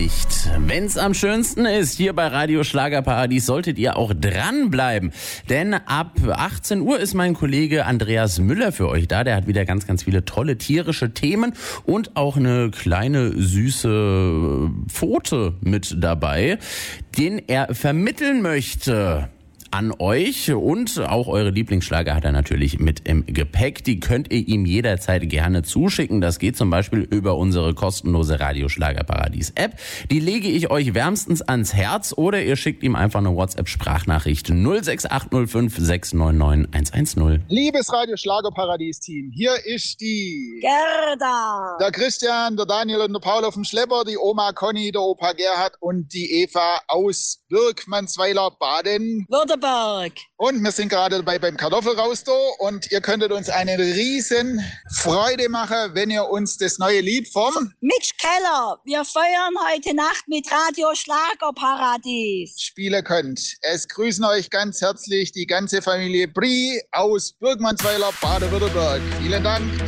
nicht. Wenn's am schönsten ist, hier bei Radio Schlagerparadies solltet ihr auch dranbleiben. Denn ab 18 Uhr ist mein Kollege Andreas Müller für euch da. Der hat wieder ganz, ganz viele tolle tierische Themen und auch eine kleine süße Pfote mit dabei, den er vermitteln möchte an euch, und auch eure Lieblingsschlager hat er natürlich mit im Gepäck. Die könnt ihr ihm jederzeit gerne zuschicken. Das geht zum Beispiel über unsere kostenlose Radio Schlagerparadies App. Die lege ich euch wärmstens ans Herz, oder ihr schickt ihm einfach eine WhatsApp-Sprachnachricht 06805 699 110. Liebes Radio Schlagerparadies Team, hier ist die Gerda, der Christian, der Daniel und der Paul auf dem Schlepper, die Oma Conny, der Opa Gerhard und die Eva aus Birkmannsweiler, Baden. Württemberg. Und wir sind gerade dabei beim Kartoffelrauster, und ihr könntet uns eine riesen Freude machen, wenn ihr uns das neue Lied vom Mitch Keller. Wir feiern heute Nacht mit Radio Schlagerparadies. spielen könnt. Es grüßen euch ganz herzlich die ganze Familie Brie aus Birkmannsweiler, Baden-Württemberg. Vielen Dank.